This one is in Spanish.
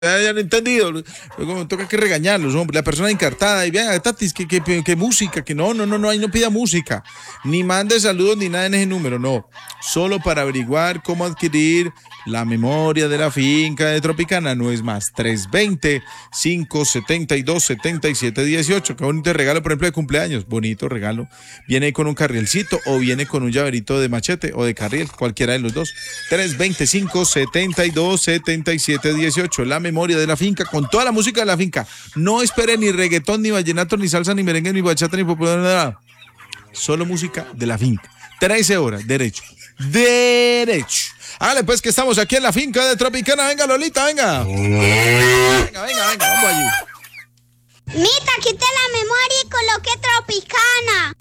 Ya lo he entendido. Luego toca que regañarlos, hombre. La persona encartada. Y vean, Tatis, que música, que no, ahí no pida música. Ni mande saludos ni nada en ese número, no. Solo para averiguar cómo adquirir la memoria de la finca de Tropicana. No es más. 320-572-7718. Qué bonito regalo, por ejemplo, de cumpleaños. Bonito regalo. Viene con un carrielcito o viene con un llaverito de machete o de carriel, cualquiera de los dos. 320-572-7718. La memoria de la finca, con toda la música de la finca. No espere ni reggaetón, ni vallenato, ni salsa, ni merengue, ni bachata, ni popular, nada. Solo música de la finca. 13 horas, derecho. Derecho. Hágale pues que estamos aquí en la finca de Tropicana. Venga, Lolita, venga. Venga, vamos allí. Mita, quité la memoria y coloqué Tropicana.